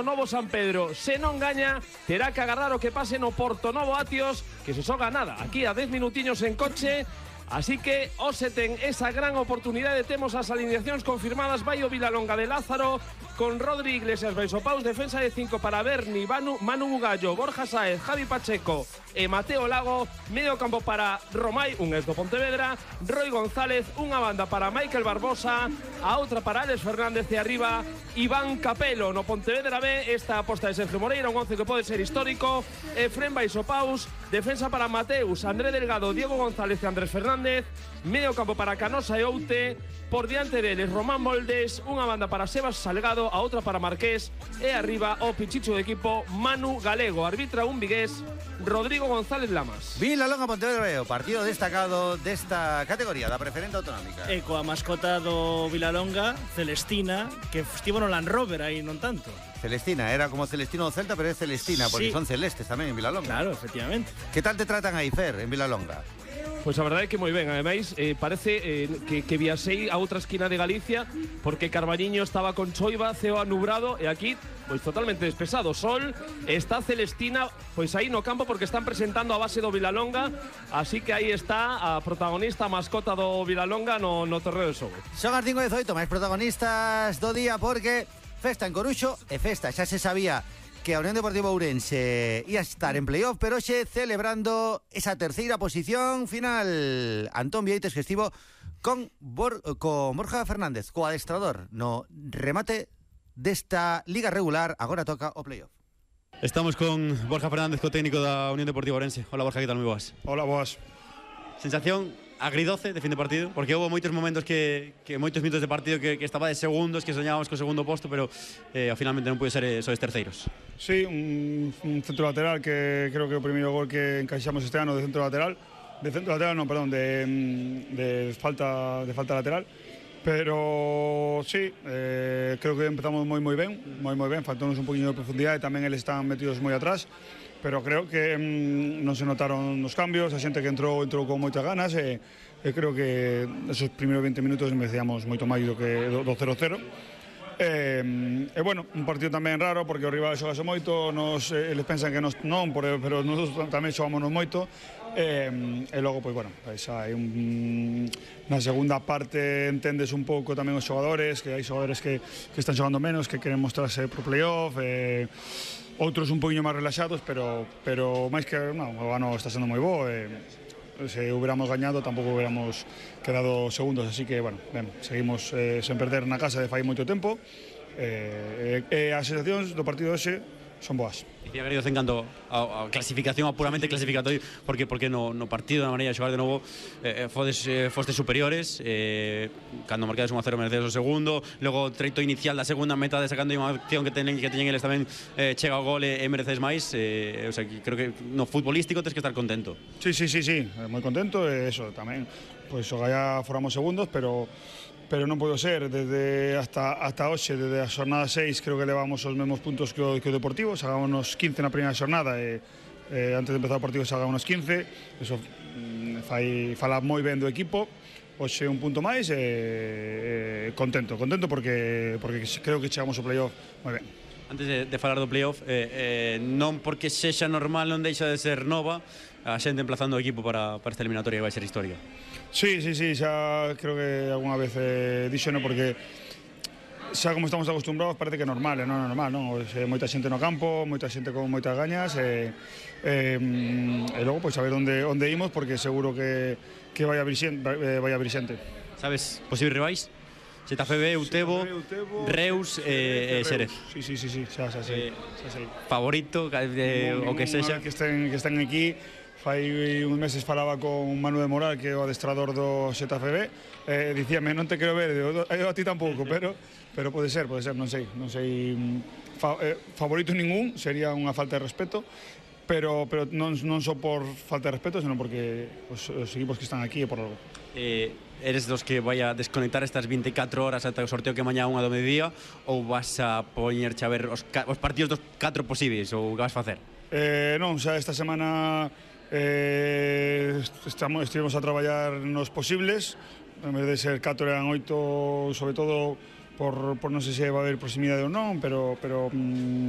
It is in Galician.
o Novo San Pedro. Se non gaña, terá que agarrar o que pase no Portonovo Atios, que se xoga nada, aquí a 10 minutiños en coche. Así que hoxe ten esa gran oportunidade. Temos as alineacións confirmadas. Vai o Vilalonga de Lázaro con Rodri Iglesias, Baisopaus, defensa de 5 para Berni, Manu Bugallo, Borja Sáez, Javi Pacheco e Mateo Lago. Medio campo para Romai, un ex do Pontevedra, Roy González, unha banda para Michael Barbosa, a outra para Alex Fernández e arriba Iván Capelo. No Pontevedra B, esta aposta de Sergio Moreira, un 11 que pode ser histórico. Efrén Baisopaus, defensa para Mateus, André Delgado, Diego González e Andrés Fernández. Medio campo para Canosa e Oute. Por diante deles Román Moldes, unha banda para Sebas Salgado, a outra para Marqués e arriba o pichicho de equipo Manu Galego. Arbitra un vigués, Rodrigo González Lamas. Vilalonga Pontevedra B, o partido destacado desta categoría da preferente autonómica. E coa mascota do Vilalonga, Celestina, que estivo no Land Rover aí non tanto. Celestina, era como Celestino do Celta, pero é Celestina, porque Sí. son celestes tamén en Vilalonga. Claro, efectivamente. Que tal te tratan aí, Fer, en Vilalonga? Pois a verdade é que moi ben. Ademais, parece que viasei a outra esquina de Galicia, porque Carballiño estaba con choiva, ceo anubrado, e aquí pois totalmente despexado. Sol, está Celestina pois aí no campo porque están presentando a base do Vilalonga, así que aí está a protagonista, a mascota do Vilalonga no terreo de xogo. Son as 5:18, máis protagonistas do día porque festa en Coruxo e festa, xa se sabía que a Unión Deportiva Ourense ia estar en playoff, pero hoxe celebrando esa terceira posición final. Antón Vieites que estivo con Borja Fernández, co adestrador no remate desta liga regular. Agora toca o playoff. Estamos con Borja Fernández, co técnico da Unión Deportiva Ourense. Hola Borja, que tal? Moi boas. Hola, boas. Sensación agridoce de fin de partido, porque houve moitos momentos moitos minutos de partido que estaba de segundos, que soñábamos co segundo posto, pero finalmente non pude ser sois terceiros. Sí, un centro lateral que creo que o primeiro gol que encaixamos este ano de centro lateral, de falta lateral, pero sí, creo que empezamos moi ben, faltounos un poquinho de profundidade, tamén eles están metidos moi atrás, pero creo que non se notaron os cambios, a xente que entrou con moitas ganas e creo que esos primeiros 20 minutos merecíamos moito máis do que do 0-0. E bueno, un partido tamén raro porque o rival xogase moito, eles pensan que nos non, pero nós tamén xogámonos moito. E logo, pois bueno, hai na segunda parte entendes un pouco tamén os xogadores, que hai xogadores que están xogando menos, que queren mostrarse pro playoff, outros un poquinho máis relaxados, pero máis que non, o ano está sendo moi bo, se hubiéramos gañado tampouco hubiéramos quedado segundos, así que bueno, ben, seguimos sen perder na casa de fai moito tempo, as sensacións do partido hoxe son boas. Dicía Garrido en canto a clasificación, a puramente clasificatorio, porque no partido, na maneira de xogar de novo, fostes superiores, cando marcades 1-0 merecedes o segundo, logo o treito inicial da segunda metade, sacando unha acción que teñen eles tamén, chega o gol e mereces máis, o sea, creo que no futbolístico tens que estar contento. Sí, moi contento, eso tamén, pois o Gallá foramos segundos, pero non pode ser, desde hasta hoxe, desde a xornada 6 creo que levamos os mesmos puntos que o Deportivo, sagámonos 15 na primeira xornada e antes de empezar o partido sagámonos 15, eso fala moi ben do equipo. Hoxe un punto máis e contento porque creo que chegamos ao playoff moi ben. Antes de falar do playoff, non porque sexa normal non deixa de ser nova a xente emplazando o equipo para esta eliminatoria que vai ser histórica. Sí, xa creo que alguna vez dixeno porque xa como estamos acostumbrados parece que é normal, non é normal, non? Moita xente no campo, moita xente con moitas gañas e logo pois saber onde imos porque seguro que vai abrir xente. Sabes posibles rivais? Xetafe B, Utebo, Reus e Xerez. Sí, xa sei. Favorito, o que sexa. Que estén aquí. Fai uns meses falaba con Manu de Moral, que é o adestrador do Xetafe B, dicíame, non te quero ver, eu a ti tampouco, pero pode ser, non sei, favorito ningún, sería unha falta de respeto, pero non só por falta de respeto, senón porque os equipos que están aquí é por algo. Eres dos que vai a desconectar estas 24 horas ata o sorteo que mañá unha do mediodía, ou vas a poñerche a ver os partidos dos 4 posibles, ou que vas a facer? Non, xa esta semana estivemos a traballar nos posibles, en vez de ser 4 eran 8, sobre todo por non sei se vai haber proximidade ou non, pero